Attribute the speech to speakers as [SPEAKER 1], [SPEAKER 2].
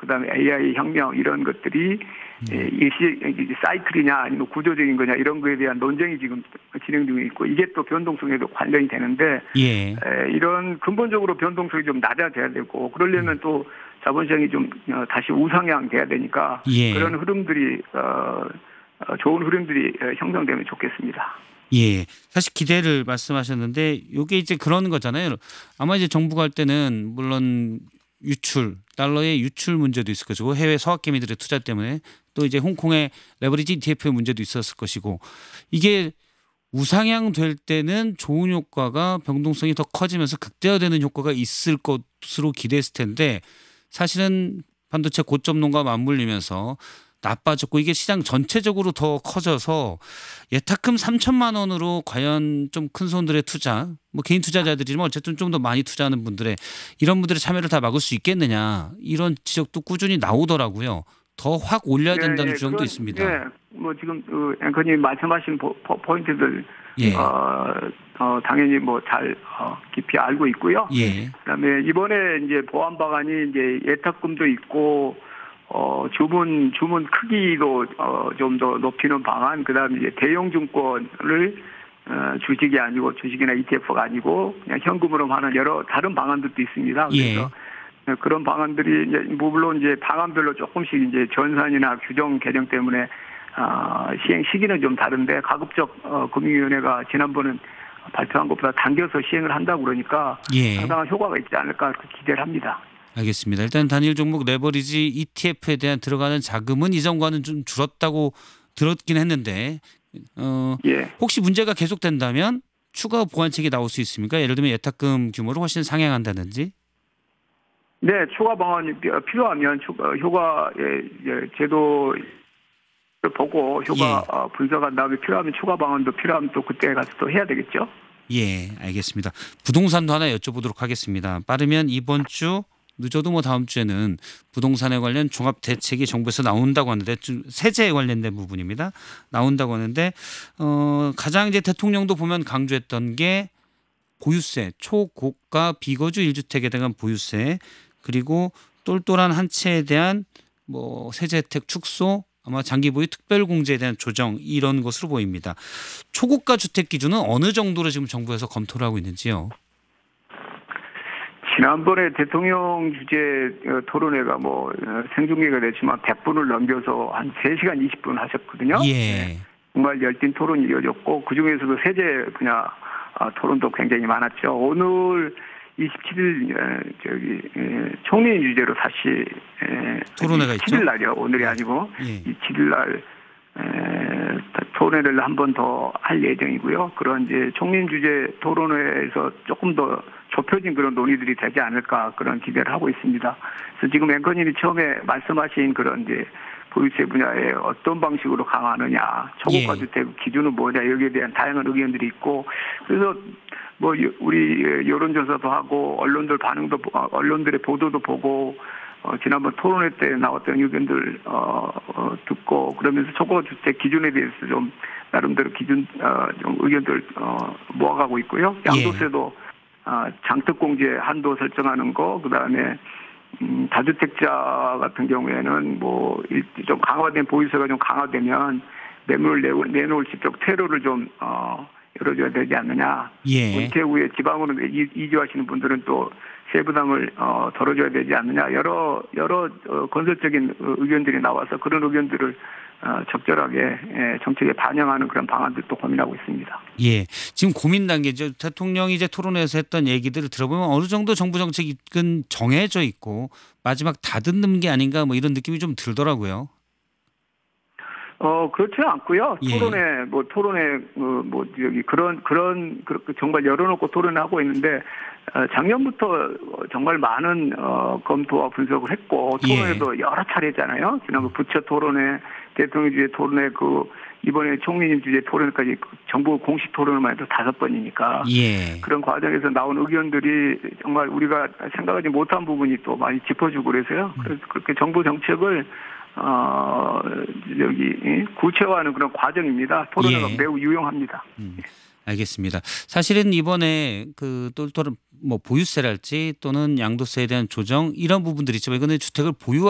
[SPEAKER 1] 그다음에 AI 혁명 이런 것들이 일시 사이클이냐 아니면 구조적인 거냐 이런 거에 대한 논쟁이 지금 진행 중에 있고 이게 또 변동성에도 관련이 되는데
[SPEAKER 2] 예.
[SPEAKER 1] 이런 근본적으로 변동성이 좀 낮아져야 되고 그러려면 또 자본시장이 좀 다시 우상향 돼야 되니까
[SPEAKER 2] 예.
[SPEAKER 1] 그런 흐름들이 좋은 흐름들이 형성되면 좋겠습니다.
[SPEAKER 2] 예. 사실 기대를 말씀하셨는데 이게 이제 그런 거잖아요. 아마 이제 정부가 할 때는 물론 유출, 달러의 유출 문제도 있을 것이고 해외 서학개미들의 투자 때문에 또 이제 홍콩의 레버리지 ETF의 문제도 있었을 것이고 이게 우상향 될 때는 좋은 효과가 변동성이 더 커지면서 극대화되는 효과가 있을 것으로 기대했을 텐데 사실은 반도체 고점론과 맞물리면서 나빠졌고 이게 시장 전체적으로 더 커져서 예탁금 3천만 원으로 과연 좀 큰 손들의 투자 뭐 개인 투자자들이지만 어쨌든 좀 더 많이 투자하는 분들의 이런 분들의 참여를 다 막을 수 있겠느냐 이런 지적도 꾸준히 나오더라고요. 더 확 올려야 된다는 주장도 있습니다.
[SPEAKER 1] 네, 뭐 지금 앵커님 말씀하신 포인트들
[SPEAKER 2] 예.
[SPEAKER 1] 당연히 뭐 잘 깊이 알고 있고요.
[SPEAKER 2] 예.
[SPEAKER 1] 그다음에 이번에 이제 보완 방안이 이제 예탁금도 있고 주문 크기도 좀 더 높이는 방안, 그다음에 이제 대형 증권을 주식이 아니고 주식이나 ETF가 아니고 그냥 현금으로 하는 여러 다른 방안들도 있습니다. 그래서 그런 방안들이 이제 물론 이제 방안별로 조금씩 이제 전산이나 규정 개정 때문에 시행 시기는 좀 다른데 가급적 금융위원회가 지난번은 발표한 것보다 당겨서 시행을 한다고 그러니까 상당한 효과가 있지 않을까 그렇게 기대를 합니다.
[SPEAKER 2] 알겠습니다. 일단 단일 종목 레버리지 ETF에 대한 들어가는 자금은 이전과는 좀 줄었다고 들었긴 했는데 혹시 문제가 계속된다면 추가 보완책이 나올 수 있습니까? 예를 들면 예탁금 규모를 훨씬 상향한다든지.
[SPEAKER 1] 네, 추가 방안이 필요하면 효과의 제도를 보고 효과 분석한 다음에 필요하면 추가 방안도 필요하면 또 그때 가서 또 해야 되겠죠.
[SPEAKER 2] 예, 알겠습니다. 부동산도 하나 여쭤보도록 하겠습니다. 빠르면 이번 주 늦어도 뭐 다음 주에는 부동산에 관련 종합 대책이 정부에서 나온다고 하는데 세제에 관련된 부분입니다. 나온다고 하는데 가장 이제 대통령도 보면 강조했던 게 보유세, 초고가 비거주 1주택에 대한 보유세 그리고 똘똘한 한 채에 대한 뭐 세제 혜택 축소 아마 장기 보유 특별 공제에 대한 조정 이런 것으로 보입니다. 초고가 주택 기준은 어느 정도로 지금 정부에서 검토를 하고 있는지요?
[SPEAKER 1] 지난번에 대통령 주재 토론회가 뭐 생중계가 됐지만 100분을 넘겨서 한 3시간 20분 하셨거든요.
[SPEAKER 2] 예.
[SPEAKER 1] 네. 정말 열띤 토론이 이어졌고 그중에서도 세제 분야 토론도 굉장히 많았죠. 오늘 27일 총리 주재로 다시
[SPEAKER 2] 토론회가 있죠.
[SPEAKER 1] 7일 날이요. 오늘이 아니고 27일 날 토론회를 한 번 더 할 예정이고요. 그런 이제 총리 주재 토론회에서 조금 더 좁혀진 그런 논의들이 되지 않을까 그런 기대를 하고 있습니다. 그래서 지금 앵커님이 처음에 말씀하신 그런 이제 보유세 분야에 어떤 방식으로 강화하느냐, 초고가 주택 기준은 뭐냐 여기에 대한 다양한 의견들이 있고 그래서 뭐 우리 여론조사도 하고 언론들 반응도 언론들의 보도도 보고 지난번 토론회 때 나왔던 의견들 듣고 그러면서 초고가 주택 기준에 대해서 좀 나름대로 기준 좀 의견들 모아가고 있고요. 양도세도 장특공제 한도 설정하는 거 그다음에 다주택자 같은 경우에는 뭐 좀 강화된 보유세가 좀 강화되면 매물을 내놓을 수 있도록 퇴로를 좀 열어줘야 되지 않느냐. 은퇴 후에 지방으로 이주하시는 분들은 또 세부담을 덜어줘야 되지 않느냐. 여러 건설적인 의견들이 나와서 그런 의견들을 적절하게 정책에 반영하는 그런 방안들도 고민하고 있습니다.
[SPEAKER 2] 예, 지금 고민 단계죠. 대통령이 이제 토론회에서 했던 얘기들을 들어보면 어느 정도 정부 정책은 정해져 있고 마지막 다듬는 게 아닌가 뭐 이런 느낌이 좀 들더라고요.
[SPEAKER 1] 그렇지는 않고요. 토론회 그런 정말 열어놓고 토론하고 있는데 작년부터 정말 많은 검토와 분석을 했고 토론회도 여러 차례 했잖아요. 지난번 부처 토론회, 대통령 주재 토론회 이번에 총리님 주재 토론회까지 정부 공식 토론만 해도 5번이니까 그런 과정에서 나온 의견들이 정말 우리가 생각하지 못한 부분이 또 많이 짚어주고 그래서요. 그래서 그렇게 정부 정책을 구체화하는 그런 과정입니다. 토론회가 매우 유용합니다.
[SPEAKER 2] 알겠습니다. 사실은 이번에 그 똘똘한 뭐 보유세랄지 또는 양도세에 대한 조정 이런 부분들이 있지만 이거는 주택을 보유